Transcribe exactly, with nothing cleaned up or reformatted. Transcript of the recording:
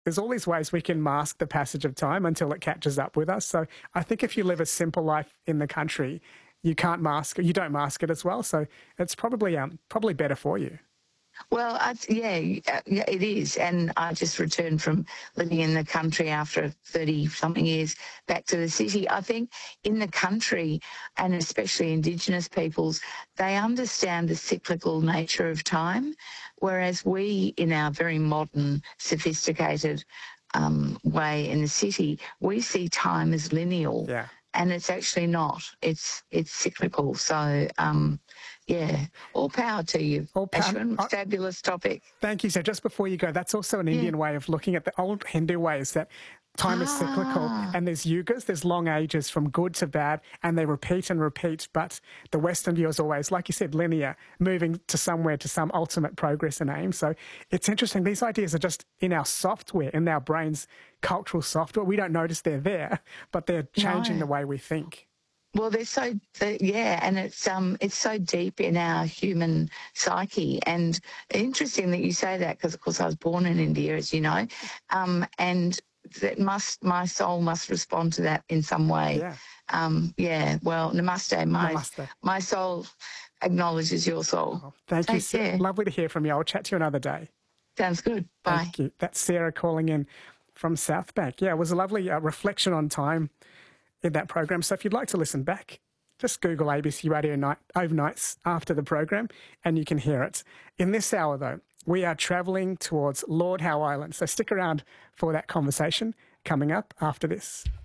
there's all these ways we can mask the passage of time until it catches up with us. So I think if you live a simple life in the country, you can't mask it, you don't mask it as well. So it's probably um, probably better for you. Well, I, yeah, yeah, it is. And I just returned from living in the country after thirty-something years back to the city. I think in the country, and especially Indigenous peoples, they understand the cyclical nature of time, whereas we, in our very modern, sophisticated um, way in the city, we see time as lineal. Yeah. And it's actually not. It's it's cyclical. So, um, yeah, all power to you, All power. Ashwin. I- Fabulous topic. Thank you. So just before you go, that's also an Indian way of looking at the old Hindu ways that time is cyclical, Ah. and there's yugas, there's long ages from good to bad, and they repeat and repeat. But the Western view is always, like you said, linear, moving to somewhere, to some ultimate progress and aim. So it's interesting. These ideas are just in our software, in our brains, cultural software. We don't notice they're there, but they're changing No. the way we think. Well, they're so they yeah, and it's um it's so deep in our human psyche. And interesting that you say that, because of course I was born in India, as you know, um, and that must my soul must respond to that in some way. Yeah. Um, yeah. Well, namaste. My Namaste. my soul acknowledges your soul. Oh, thank you. Take Sa- care. Lovely to hear from you. I'll chat to you another day. Sounds good. Bye. Thank you. That's Sarah calling in from South Bank. Yeah, it was a lovely uh, reflection on time in that program. So if you'd like to listen back, just Google A B C Radio Night overnights after the program and you can hear it. In this hour, though, we are travelling towards Lord Howe Island. So stick around for that conversation coming up after this.